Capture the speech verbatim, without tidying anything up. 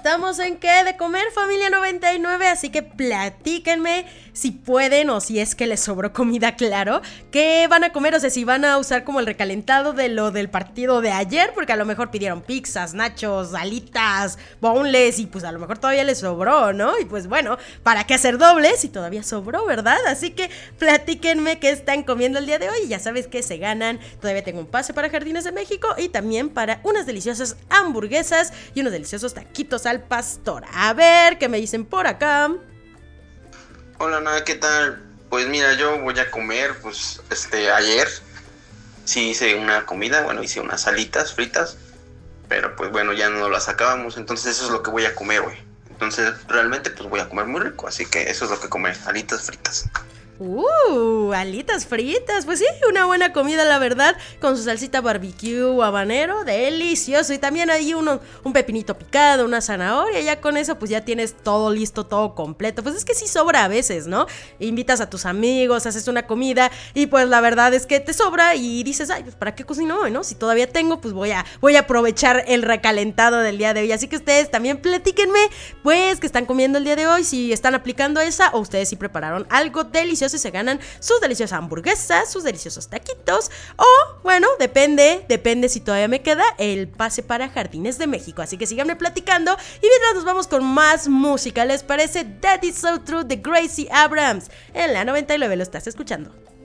estamos en qué de comer, familia noventa y nueve, así que platíquenme si pueden o si es que les sobró comida, claro, qué van a comer, o sea, si van a usar como el recalentado de lo del partido de ayer, porque a lo mejor pidieron pizzas, nachos, alitas, boneless y pues a lo mejor todavía les sobró, ¿no? Y pues bueno, ¿para qué hacer doble si todavía sobró, verdad? Así que platíquenme qué están comiendo el día de hoy y ya sabes que se ganan, todavía tengo un pase para Jardines de México y también para unas deliciosas hamburguesas y unos deliciosos taquitos al pastor. A ver, ¿qué me dicen por acá? Hola, nada, ¿qué tal? Pues mira, yo voy a comer, pues, este, ayer sí hice una comida, bueno, hice unas alitas fritas, pero pues bueno, ya no las acabamos, entonces eso es lo que voy a comer hoy. Entonces, realmente, pues voy a comer muy rico, así que eso es lo que comer, alitas fritas. Uh, alitas fritas, pues sí, una buena comida la verdad, con su salsita barbecue habanero, delicioso, y también hay uno, un pepinito picado, una zanahoria, ya con eso pues ya tienes todo listo, todo completo, pues es que sí sobra a veces, ¿no? Invitas a tus amigos, haces una comida y pues la verdad es que te sobra y dices, ay, pues ¿para qué cocino hoy, no? Si todavía tengo, pues voy a, voy a aprovechar el recalentado del día de hoy, así que ustedes también platíquenme, pues, que están comiendo el día de hoy, si están aplicando esa o ustedes sí prepararon algo delicioso y se ganan sus deliciosas hamburguesas, sus deliciosos taquitos o, bueno, depende, depende si todavía me queda el pase para Jardines de México, así que síganme platicando y mientras nos vamos con más música, ¿les parece? That Is So True de Gracie Abrams en la noventa y nueve, lo estás escuchando.